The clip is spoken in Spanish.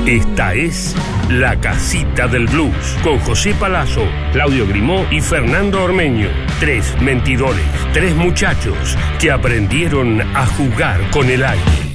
Esta es La Casita del Blues, con José Palazzo, Claudio Grimó y Fernando Ormeño. 3 mentidores, 3 muchachos que aprendieron a jugar con el aire.